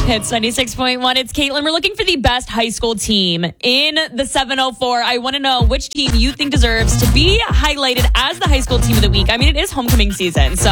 Hits 96.1. It's Caitlin. We're looking for the best high school team in the 704. I want to know which team you think deserves to be highlighted as the high school team of the week. I mean, it is homecoming season, so